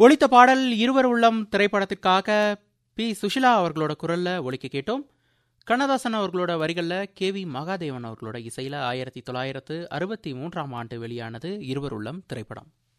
ஒலித்த பாடல் இருவர் உள்ளம் திரைப்படத்திற்காக பி. சுஷிலா அவர்களோட குரல்ல ஒலிக்க கேட்டோம். கண்ணதாசன் அவர்களோட வரிகள்ல KV மகாதேவன் அவர்களோட இசையில 1963 வெளியானது இருவர் உள்ளம் திரைப்படம்.